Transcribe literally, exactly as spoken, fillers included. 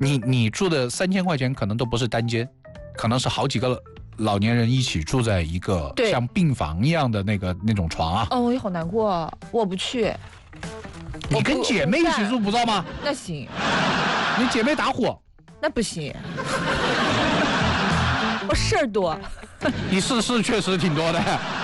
你你住的三千块钱可能都不是单间，可能是好几个老年人一起住在一个像病房一样的那个那种床啊。 哦，我也好难过、啊，我不去。 你跟姐妹一起住不知道吗？ 那行。 你姐妹打火？ 那不行。我事儿多。 你事事确实挺多的。